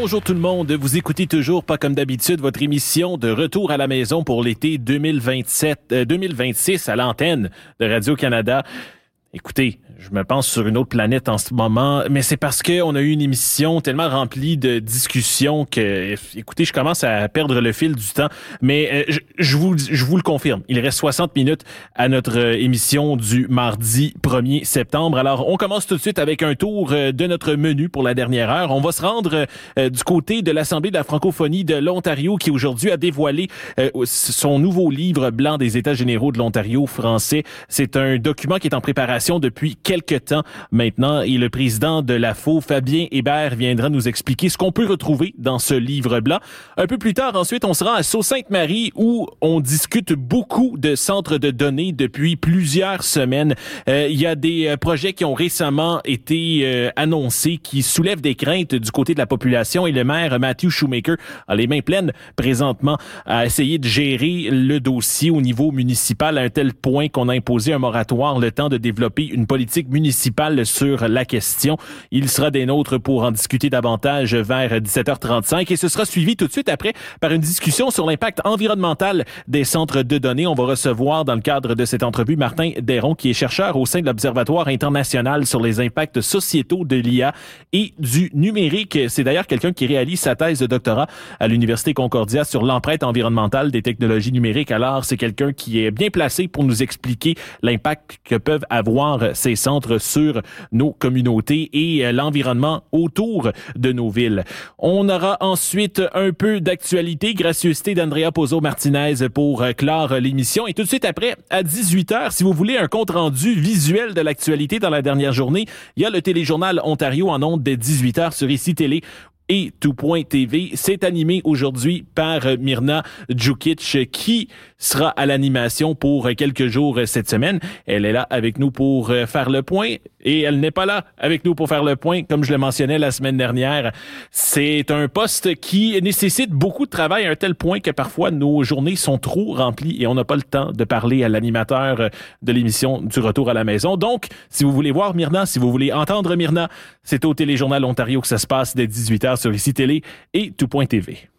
Bonjour tout le monde, vous écoutez toujours pas comme d'habitude votre émission de retour à la maison pour l'été 2026 à l'antenne de Radio-Canada. Écoutez, je me pense sur une autre planète en ce moment, mais c'est parce qu'on a eu une émission tellement remplie de discussions que, écoutez, je commence à perdre le fil du temps. Mais je vous le confirme, il reste 60 minutes à notre émission du mardi 1er septembre. Alors, on commence tout de suite avec un tour de notre menu pour la dernière heure. On va se rendre du côté de l'Assemblée de la francophonie de l'Ontario qui aujourd'hui a dévoilé son nouveau livre blanc des États généraux de l'Ontario français. C'est un document qui est en préparation depuis quelques temps maintenant et le président de l'AFO, Fabien Hébert, viendra nous expliquer ce qu'on peut retrouver dans ce livre blanc. Un peu plus tard, ensuite, on se rend à Sault-Sainte-Marie où on discute beaucoup de centres de données depuis plusieurs semaines. Il y a des projets qui ont récemment été annoncés qui soulèvent des craintes du côté de la population et le maire Matthew Shoemaker a les mains pleines présentement à essayer de gérer le dossier au niveau municipal à un tel point qu'on a imposé un moratoire le temps de développer une politique municipale sur la question. Il sera des nôtres pour en discuter davantage vers 17h35 et ce sera suivi tout de suite après par une discussion sur l'impact environnemental des centres de données. On va recevoir dans le cadre de cette entrevue Martin Deyron qui est chercheur au sein de l'Observatoire international sur les impacts sociétaux de l'IA et du numérique. C'est d'ailleurs quelqu'un qui réalise sa thèse de doctorat à l'Université Concordia sur l'empreinte environnementale des technologies numériques. Alors, c'est quelqu'un qui est bien placé pour nous expliquer l'impact que peuvent avoir ces centres sur nos communautés et l'environnement autour de nos villes. On aura ensuite un peu d'actualité, gracieuseté d'Andrea Pozzo-Martinez pour clore l'émission. Et tout de suite après, à 18h, si vous voulez un compte-rendu visuel de l'actualité dans la dernière journée, il y a le téléjournal Ontario en ondes dès 18h sur ICI Télé et Tout.tv. C'est animé aujourd'hui par Mirna Djukic qui sera à l'animation pour quelques jours cette semaine. Elle est là avec nous pour faire le point et elle n'est pas là avec nous pour faire le point, comme je le mentionnais la semaine dernière. C'est un poste qui nécessite beaucoup de travail à un tel point que parfois nos journées sont trop remplies et on n'a pas le temps de parler à l'animateur de l'émission du Retour à la maison. Donc, si vous voulez voir Mirna, si vous voulez entendre Mirna, c'est au téléjournal Ontario que ça se passe dès 18h sur ICI Télé et Tout.tv.